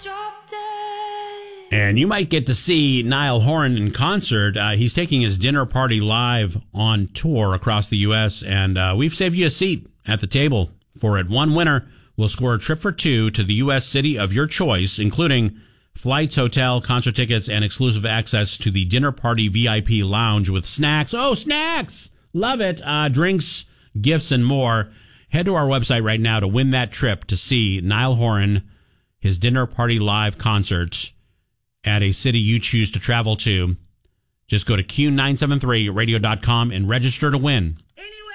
And you might get to see Niall Horan in concert. He's taking his dinner party live on tour across the U.S., and we've saved you a seat at the table for it. One winner will score a trip for two to the U.S. city of your choice, including flights, hotel, concert tickets, and exclusive access to the dinner party VIP lounge with snacks. Oh, snacks! Love it. Drinks, gifts, and more. Head to our website right now to win that trip to see Niall Horan, his dinner party live concert at a city you choose to travel to. Just go to Q973radio.com and register to win. Anyway.